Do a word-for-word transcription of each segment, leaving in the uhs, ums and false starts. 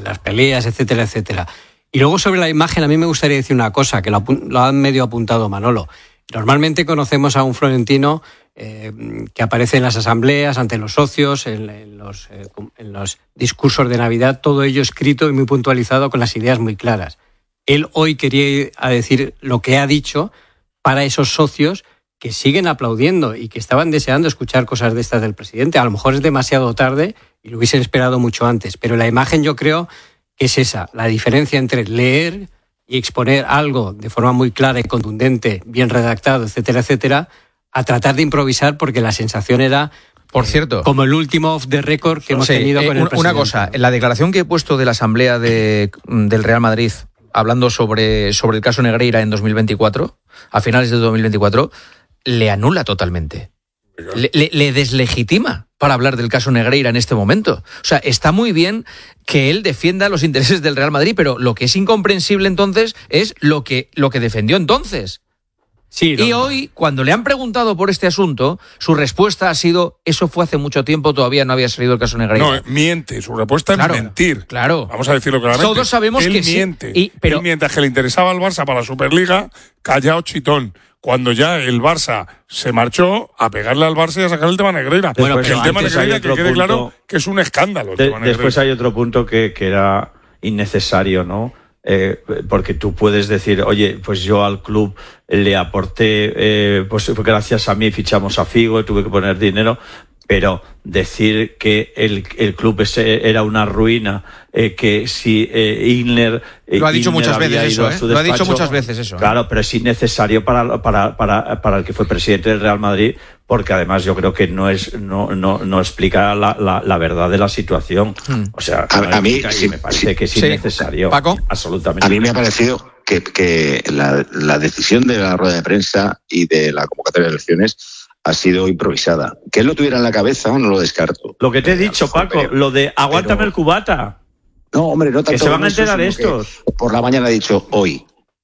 las peleas, etcétera, etcétera. Y luego sobre la imagen, a mí me gustaría decir una cosa, que lo, lo ha medio apuntado Manolo. Normalmente conocemos a un Florentino eh, que aparece en las asambleas, ante los socios, en, en, los, eh, en los discursos de Navidad, todo ello escrito y muy puntualizado con las ideas muy claras. Él hoy quería ir a decir lo que ha dicho para esos socios que siguen aplaudiendo y que estaban deseando escuchar cosas de estas del presidente. A lo mejor es demasiado tarde y lo hubiesen esperado mucho antes, pero la imagen yo creo que es esa, la diferencia entre leer y exponer algo de forma muy clara y contundente, bien redactado, etcétera, etcétera, a tratar de improvisar, porque la sensación era, por cierto, como el último off the record que hemos sí, tenido eh, con el presidente. Una cosa, la declaración que he puesto de la Asamblea de, del Real Madrid, hablando sobre, sobre el caso Negreira en dos mil veinticuatro, a finales de dos mil veinticuatro, le anula totalmente. Le, le, le deslegitima para hablar del caso Negreira en este momento. O sea, está muy bien que él defienda los intereses del Real Madrid, pero lo que es incomprensible entonces es lo que, lo que defendió entonces. Sí, y no. Hoy, cuando le han preguntado por este asunto, su respuesta ha sido: eso fue hace mucho tiempo, todavía no había salido el caso Negreira. No, miente, su respuesta claro, es mentir. Claro. Vamos a decirlo claramente. Todos sabemos él que miente. sí. Y, pero... Él mientras que le interesaba al Barça para la Superliga, callao chitón. Cuando ya el Barça se marchó a pegarle al Barça y a sacar el tema Negreira. Bueno, el tema Negreira, que quede punto, claro que es un escándalo. El de, tema después hay otro punto que, que era innecesario, ¿no? Eh, porque tú puedes decir, oye, pues yo al club le aporté, eh, pues gracias a mí fichamos a Figo, tuve que poner dinero, pero decir que el, el club ese era una ruina, eh, que si eh, Inler eh, lo ha dicho Inler muchas veces eso, ¿eh? Lo ha dicho muchas veces eso. Claro, pero es innecesario para, para, para, para el que fue presidente del Real Madrid, porque además yo creo que no es no no, no explica la, la, la verdad de la situación. Hmm. O sea, a, a mí sí, me parece sí, que es sí. innecesario. Paco, absolutamente. A mí me ha parecido que, que la, la decisión de la rueda de prensa y de la convocatoria de elecciones ha sido improvisada. Que él lo tuviera en la cabeza, no lo descarto. Lo que te he dicho, Paco, pero, lo de aguántame pero, el cubata. No, hombre, no tanto. Que se van a enterar eso, estos. Por la mañana ha dicho, hoy,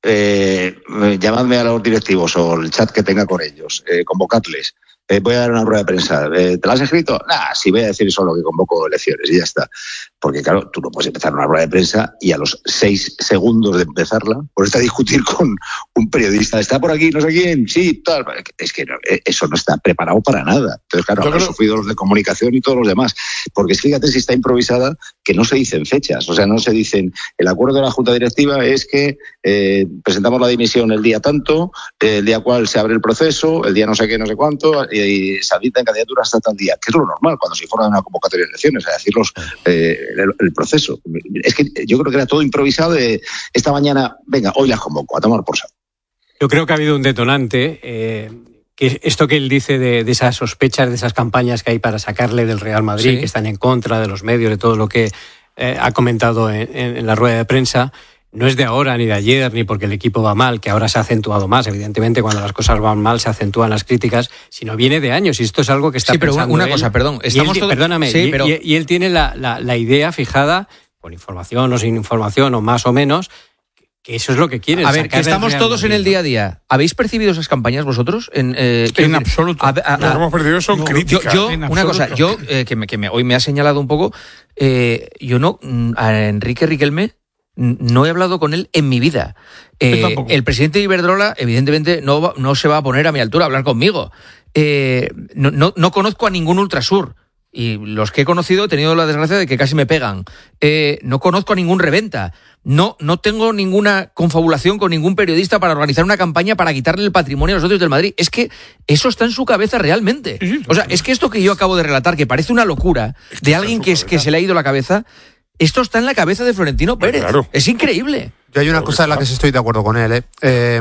eh, llamadme a los directivos o el chat que tenga con ellos, eh, convocadles. Eh, voy a dar una rueda de prensa. Eh, ¿Te la has escrito? Nah, sí, voy a decir solo que convoco elecciones y ya está. Porque claro, tú no puedes empezar una rueda de prensa y a los seis segundos de empezarla ponerte a discutir con un periodista. ¿Está por aquí no sé quién? Sí, tal. Es que no, eso no está preparado para nada. Entonces, claro, han sufrido los de comunicación y todos los demás. Porque fíjate si está improvisada que no se dicen fechas. O sea, no se dicen, el acuerdo de la Junta Directiva es que eh, presentamos la dimisión el día tanto, eh, el día cual se abre el proceso, el día no sé qué, no sé cuánto, y se habilitan candidaturas hasta tal día, que es lo normal cuando se informa de una convocatoria de elecciones, es decir, los, eh, el, el proceso. Es que yo creo que era todo improvisado de esta mañana, venga, hoy las convoco, a tomar por saco. Yo creo que ha habido un detonante, eh, que esto que él dice de, de esas sospechas, de esas campañas que hay para sacarle del Real Madrid, sí, que están en contra de los medios, de todo lo que eh, ha comentado en, en, en la rueda de prensa. No es de ahora, ni de ayer, ni porque el equipo va mal, que ahora se ha acentuado más. Evidentemente, cuando las cosas van mal, se acentúan las críticas, sino viene de años. Y esto es algo que está sí, pero pensando una él. cosa, perdón. Estamos y él, todo... Perdóname, sí, y, pero... y, y él tiene la, la, la idea fijada, con información o sin información, o más o menos, que eso es lo que quiere. A ver, que estamos todos en el día a día. ¿Habéis percibido esas campañas vosotros? En, eh, en decir, absoluto. A, a, a, Lo que hemos percibido son no, críticas. Yo, yo una cosa, yo, eh, que, me, que me, hoy me ha señalado un poco, eh, yo no, a Enrique Riquelme, no he hablado con él en mi vida. Eh, el presidente de Iberdrola, evidentemente, no, va, no se va a poner a mi altura a hablar conmigo. Eh, no, no, no conozco a ningún Ultrasur. Y los que he conocido he tenido la desgracia de que casi me pegan. Eh, no conozco a ningún reventa. No, no tengo ninguna confabulación con ningún periodista para organizar una campaña para quitarle el patrimonio a los socios del Madrid. Es que eso está en su cabeza realmente. Sí, sí, o sea, es que esto que yo acabo de relatar, que parece una locura de alguien que, es, que se le ha ido la cabeza, esto está en la cabeza de Florentino Pérez. Claro. Es increíble. Yo hay una claro cosa en la que sí estoy de acuerdo con él. ¿eh? Eh,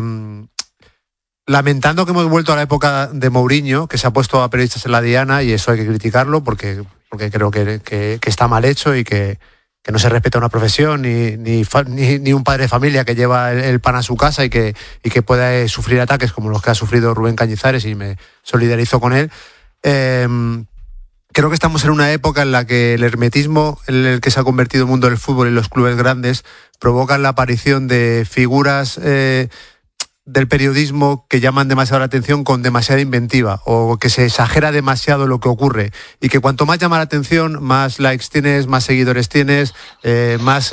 lamentando que hemos vuelto a la época de Mourinho, que se ha puesto a periodistas en la diana, y eso hay que criticarlo porque, porque creo que, que, que está mal hecho y que, que no se respeta una profesión ni, ni, ni, ni un padre de familia que lleva el, el pan a su casa y que, y que pueda sufrir ataques como los que ha sufrido Rubén Cañizares, y me solidarizo con él. Eh, Creo que estamos en una época en la que el hermetismo en el que se ha convertido el mundo del fútbol y los clubes grandes provocan la aparición de figuras eh, del periodismo que llaman demasiado la atención con demasiada inventiva, o que se exagera demasiado lo que ocurre, y que cuanto más llama la atención, más likes tienes, más seguidores tienes, eh, más